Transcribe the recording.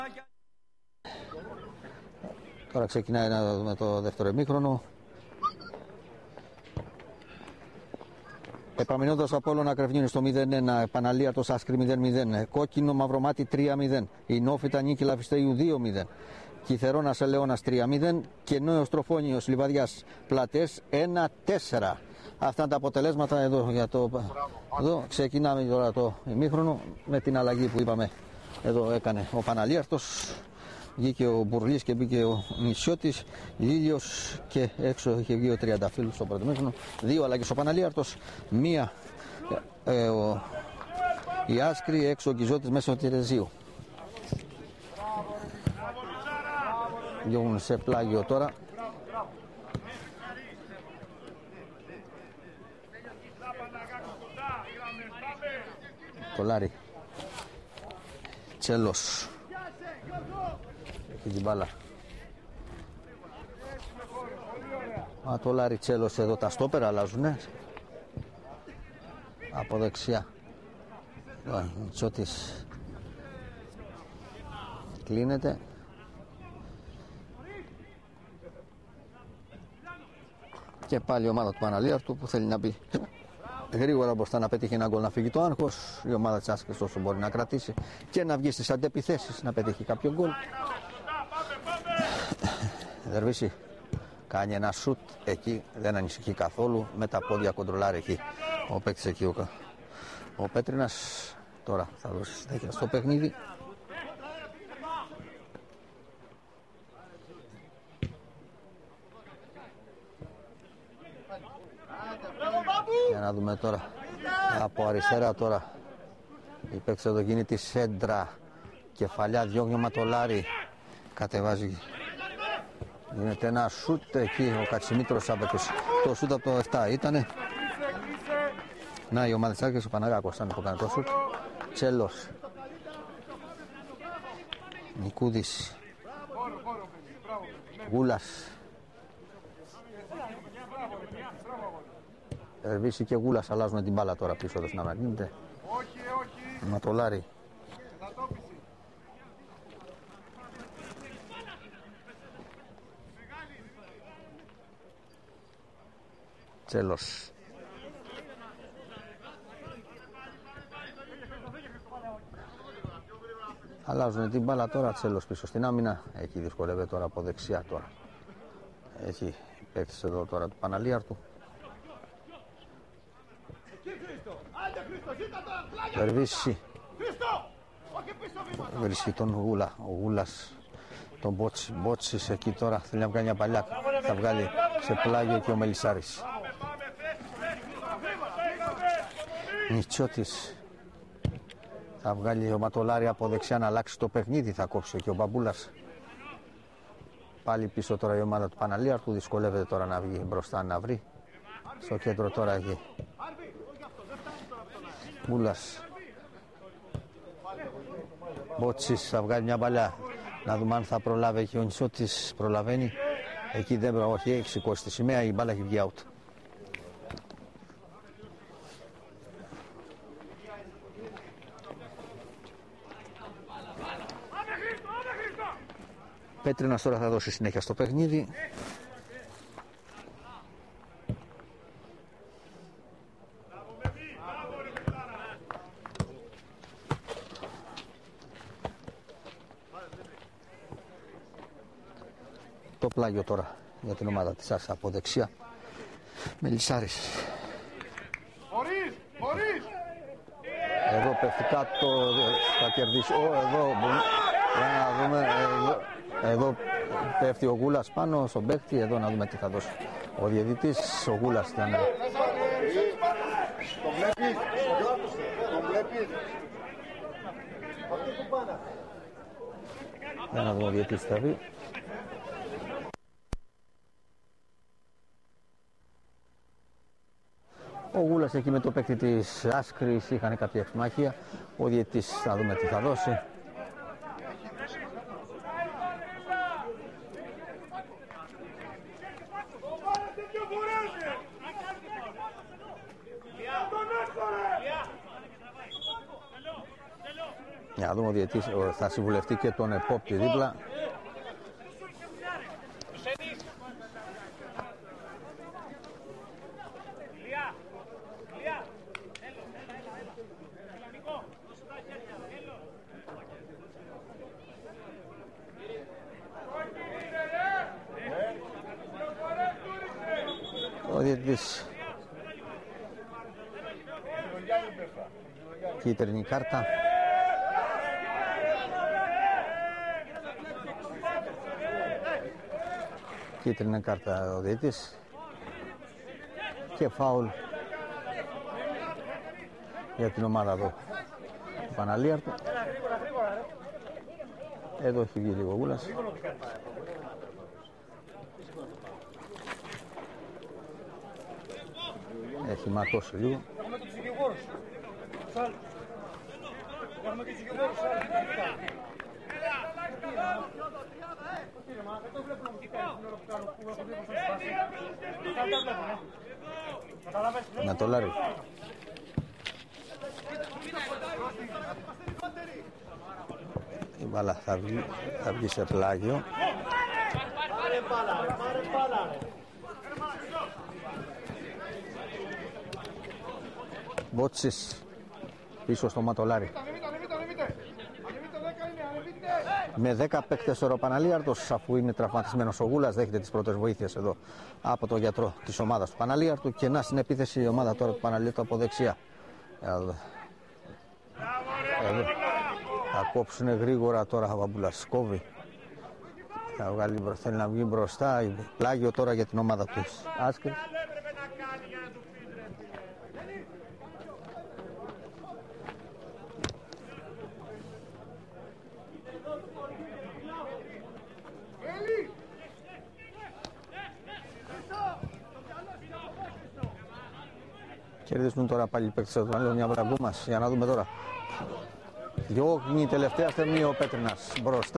Τώρα ξεκινάει να δούμε το δεύτερο ημίχρονο. Επαμεινώντας Απόλλωνα Κρευνίνη στο 0-1, Παναλίατος Άσκρη 0-0, Κόκκινο Μαυρομάτι 3-0, η Νόφιτα Νίκη Λαφιστέιου 2-0, Κιθερώνας Ελαιώνας 3-0 και Νέος Τροφόνιος Λιβαδιάς Πλατές 1-4. Αυτά τα αποτελέσματα εδώ για το. Εδώ ξεκινάμε τώρα το ημίχρονο με την αλλαγή που είπαμε. Εδώ έκανε ο Παναλίαρτος. Βγήκε ο Μπουρλής και μπήκε ο Νησιώτης, Λίλιος και έξω είχε βγει ο Τριανταφύλλου στο πρώτο μήχρονο. Δύο αλλαγές ο Παναλίαρτος, μία η Άσκρη, έξω ο Κιζώτης, μέσα ο Τηρεζίου. Διώγουν σε πλάγιο τώρα. Το Λάρι Τσέλος έχει την μπάλα. Το Λάρι Τσέλος εδώ, τα στόπερα αλλάζουνε από δεξιά. Ο Τσότης κλείνεται. Και πάλι η ομάδα του Παναλίαρτου που θέλει να μπει γρήγορα μπροστά, να πετύχει ένα γκολ, να φύγει το άγχος. Η ομάδα της Άσκρης όσο μπορεί να κρατήσει και να βγει στις αντεπιθέσεις, να πετύχει κάποιο γκολ. Δερβίση κάνει ένα σουτ εκεί, δεν ανησυχεί καθόλου, με τα πόδια κοντρολάρει εκεί ο παίκτης εκεί, ο Πέτρινας. Τώρα θα δώσει συνέχεια στο παιχνίδι. Για να δούμε τώρα από αριστερά τώρα η παίκτης εδώ γίνει τη σέντρα, κεφαλιά, διώχνει ο Ματολάρη, κατεβάζει, γίνεται ένα σούτ εκεί ο Κατσιμήτρος άπεκος. Το σούτ από το 7 ήτανε. Να η ομάδα της Άσκρης, ο Παναγάκος ήταν που κάνει το σούτ. Τσέλος, Νικούδης, Γούλας, Ερβίση και Γούλας αλλάζουν την μπάλα τώρα πίσω εδώ στην Αμαγνίντε. Ματολάρη. Τσέλος. Αλλάζουν την μπάλα τώρα, Τσέλος πίσω στην άμυνα. Εκεί δυσκολεύεται τώρα από δεξιά τώρα. Εκεί παίκτης εδώ τώρα του Παναλίαρτου. Βερβίση. Βρίσκει τον Γούλα. Ο Γούλας τον Μπότσις εκεί τώρα θέλει να βγάλει μια παλιά. Θα βγάλει σε πλάγιο και ο Μελισσάρης. Νιτσιώτης. Θα βγάλει ο Ματολάρη από δεξιά να αλλάξει το παιχνίδι. Θα κόψει και ο Μπαμπούλας. Πάλι πίσω τώρα η ομάδα του Παναλίαρτου. Δυσκολεύεται τώρα να βγει μπροστά να βρει. Στο κέντρο τώρα εκεί Μπούλας. Μπότσις θα βγάλει μια μπαλιά. Να δούμε αν θα προλάβει εκεί ο Νησιώτης. Προλαβαίνει. Εκεί δεν προλαβαίνει. Όχι, έχει σηκώσει τη σημαία. Η μπάλα έχει βγει out. Πέτρινας τώρα θα δώσει συνέχεια στο παιχνίδι. Το πλάγιο τώρα για την ομάδα της Άσα από δεξιά. Μελισσάρης. Εδώ πέφτει κάτω, θα κερδίσει. Εδώ για να δούμε. Εδώ πέφτει ο Γούλας πάνω στον παίκτη. Εδώ να δούμε τι θα δώσει ο διαιτητής. Ο Γούλας ήταν. Το βλέπεις, το βλέπεις. Για να δούμε ο διαιτητής θα δει. Ο Γούλας εκεί με το παίκτη της Άσκρης είχαν κάποια εξμάχια. Ο διαιτητής θα δούμε τι θα δώσει. Για να δούμε ο διαιτής θα συμβουλευτεί και τον επόπτη δίπλα. Ο διαιτητής. Κίτρινη κάρτα. Κίτρινη κάρτα ο διαιτητής. Και φάουλ για την ομάδα εδώ του Παναλίαρτου. Εδώ έχει βγει λίγο Γούλας. Έχει ματώσει λίγο. Να το λάρει. Η μπάλα θα βγει σε πλάγιο. Μπότσης πίσω στο Ματολάρι. Με 10 παίκτες ο Παναλίαρτος, αφού είναι τραυματισμένος ο Γούλας, δέχεται τις πρώτες βοήθειες εδώ από τον γιατρό της ομάδας του Παναλίαρτου. Και να στην επίθεση η ομάδα τώρα του Παναλίαρτου από δεξιά. Εδώ. Θα κόψουν γρήγορα τώρα ο Βαμπούλας. Κόβει. Θέλει να βγει μπροστά. Πλάγιο τώρα για την ομάδα του Άσκης. Κερδίζουν τώρα πάλι οι παίκτες του Παναλίαρτου μια βραγκού μας. Για να δούμε τώρα. Διώχνει τελευταία στιγμή ο Πέτρινας μπροστά.